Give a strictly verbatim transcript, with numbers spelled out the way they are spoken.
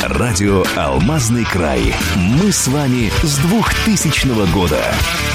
Радио «Алмазный край». Мы с вами с двухтысячного года.